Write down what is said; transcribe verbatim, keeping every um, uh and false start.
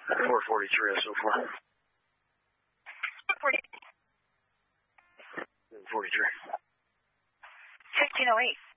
four forty-three so far. forty. forty-three. fifteen oh eight.